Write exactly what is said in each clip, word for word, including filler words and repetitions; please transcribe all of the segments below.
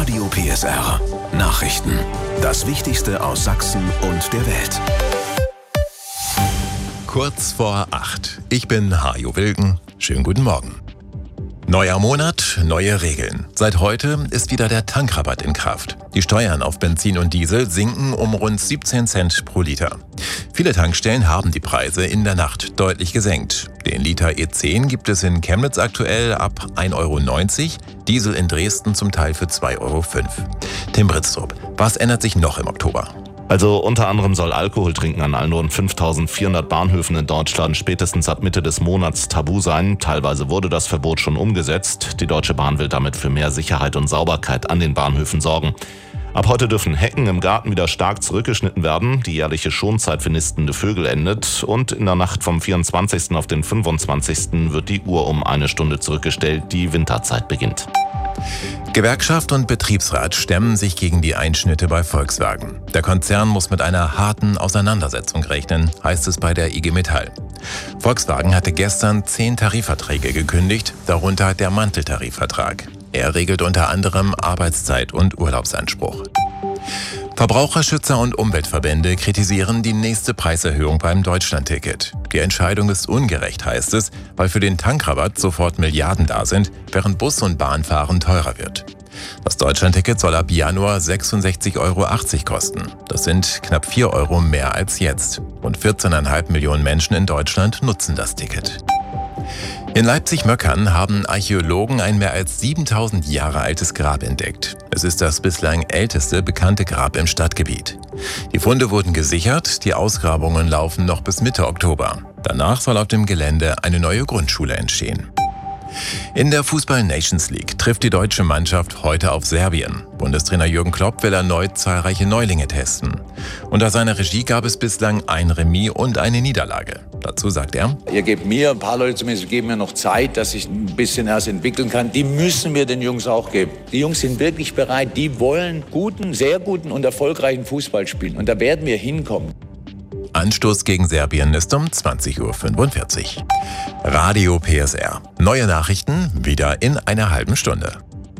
Radio P S R Nachrichten. Das Wichtigste aus Sachsen und der Welt. Kurz vor acht. Ich bin Hajo Wilken. Schönen guten Morgen. Neuer Monat, neue Regeln. Seit heute ist wieder der Tankrabatt in Kraft. Die Steuern auf Benzin und Diesel sinken um rund siebzehn Cent pro Liter. Viele Tankstellen haben die Preise in der Nacht deutlich gesenkt. Den Liter E zehn gibt es in Chemnitz aktuell ab ein Euro neunzig, Diesel in Dresden zum Teil für zwei Euro fünf. Tim Britztrup, was ändert sich noch im Oktober? Also unter anderem soll Alkoholtrinken an allen rund fünftausendvierhundert Bahnhöfen in Deutschland spätestens ab Mitte des Monats tabu sein. Teilweise wurde das Verbot schon umgesetzt. Die Deutsche Bahn will damit für mehr Sicherheit und Sauberkeit an den Bahnhöfen sorgen. Ab heute dürfen Hecken im Garten wieder stark zurückgeschnitten werden. Die jährliche Schonzeit für nistende Vögel endet. Und in der Nacht vom vierundzwanzigsten auf den fünfundzwanzigsten wird die Uhr um eine Stunde zurückgestellt. Die Winterzeit beginnt. Gewerkschaft und Betriebsrat stemmen sich gegen die Einschnitte bei Volkswagen. Der Konzern muss mit einer harten Auseinandersetzung rechnen, heißt es bei der I G Metall. Volkswagen hatte gestern zehn Tarifverträge gekündigt, darunter der Manteltarifvertrag. Er regelt unter anderem Arbeitszeit und Urlaubsanspruch. Verbraucherschützer und Umweltverbände kritisieren die nächste Preiserhöhung beim Deutschlandticket. Die Entscheidung ist ungerecht, heißt es, weil für den Tankrabatt sofort Milliarden da sind, während Bus- und Bahnfahren teurer wird. Das Deutschlandticket soll ab Januar sechsundsechzig Euro achtzig kosten. Das sind knapp vier Euro mehr als jetzt. Rund vierzehn Komma fünf Millionen Menschen in Deutschland nutzen das Ticket. In Leipzig-Möckern haben Archäologen ein mehr als siebentausend Jahre altes Grab entdeckt. Es ist das bislang älteste bekannte Grab im Stadtgebiet. Die Funde wurden gesichert, die Ausgrabungen laufen noch bis Mitte Oktober. Danach soll auf dem Gelände eine neue Grundschule entstehen. In der Fußball-Nations League trifft die deutsche Mannschaft heute auf Serbien. Bundestrainer Jürgen Klopp will erneut zahlreiche Neulinge testen. Unter seiner Regie gab es bislang ein Remis und eine Niederlage. Dazu sagt er: Ihr gebt mir, ein paar Leute zumindest, geben mir noch Zeit, dass ich ein bisschen erst entwickeln kann. Die müssen wir den Jungs auch geben. Die Jungs sind wirklich bereit, die wollen guten, sehr guten und erfolgreichen Fußball spielen. Und da werden wir hinkommen. Anstoß gegen Serbien ist um zwanzig Uhr fünfundvierzig. Radio P S R. Neue Nachrichten wieder in einer halben Stunde.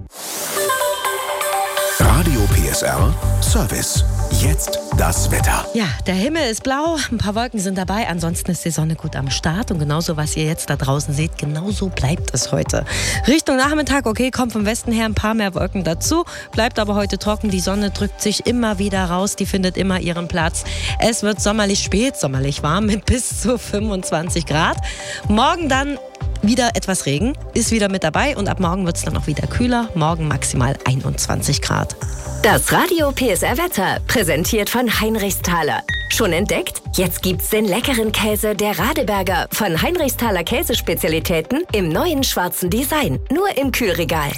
Radio P S R Service. Jetzt das Wetter. Ja, der Himmel ist blau, ein paar Wolken sind dabei, ansonsten ist die Sonne gut am Start und genauso, was ihr jetzt da draußen seht, genauso bleibt es heute. Richtung Nachmittag, okay, kommt vom Westen her ein paar mehr Wolken dazu, bleibt aber heute trocken, die Sonne drückt sich immer wieder raus, die findet immer ihren Platz. Es wird sommerlich spät, sommerlich warm mit bis zu fünfundzwanzig Grad. Morgen dann wieder etwas Regen, ist wieder mit dabei und ab morgen wird es dann auch wieder kühler, morgen maximal einundzwanzig Grad. Das Radio P S R Wetter, präsentiert von Heinrichsthaler. Schon entdeckt? Jetzt gibt's den leckeren Käse der Radeberger von Heinrichsthaler Käsespezialitäten im neuen schwarzen Design. Nur im Kühlregal.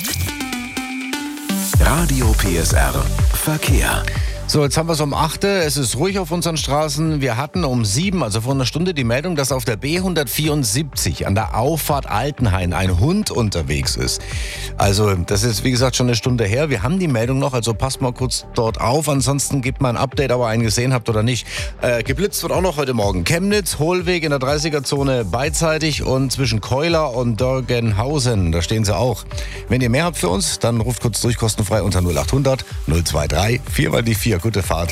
Radio P S R Verkehr. So, jetzt haben wir es um acht. Es ist ruhig auf unseren Straßen. Wir hatten um sieben, also vor einer Stunde, die Meldung, dass auf der B hundertvierundsiebzig an der Auffahrt Altenhain ein Hund unterwegs ist. Also das ist, wie gesagt, schon eine Stunde her. Wir haben die Meldung noch, also passt mal kurz dort auf. Ansonsten gebt mal ein Update, ob ihr einen gesehen habt oder nicht. Äh, geblitzt wird auch noch heute Morgen. Chemnitz, Hohlweg in der dreißiger-Zone beidseitig und zwischen Keuler und Dörgenhausen. Da stehen sie auch. Wenn ihr mehr habt für uns, dann ruft kurz durch, kostenfrei unter null acht hundert null zwei drei vier mal die vier. Gute Fahrt.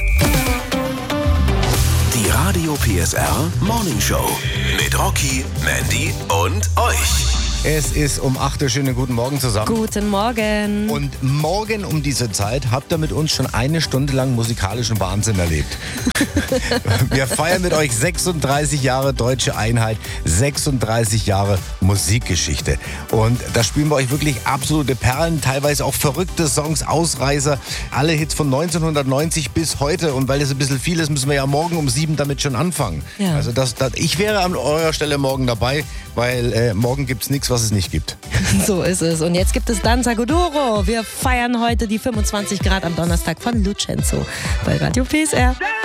Die Radio P S R Morning Show mit Rocky, Mandy und euch. Es ist um acht Uhr. Schönen guten Morgen zusammen. Guten Morgen. Und morgen um diese Zeit habt ihr mit uns schon eine Stunde lang musikalischen Wahnsinn erlebt. Wir feiern mit euch sechsunddreißig Jahre Deutsche Einheit, sechsunddreißig Jahre Musikgeschichte. Und da spielen wir euch wirklich absolute Perlen, teilweise auch verrückte Songs, Ausreißer, alle Hits von neunzehnhundertneunzig bis heute. Und weil es ein bisschen viel ist, müssen wir ja morgen um sieben damit schon anfangen. Ja. Also das, das, ich wäre an eurer Stelle morgen dabei, weil äh, morgen gibt es nichts, was es nicht gibt. So ist es. Und jetzt gibt es Danza Kuduro. Wir feiern heute die fünfundzwanzig Grad am Donnerstag von Lucenzo bei Radio P S R.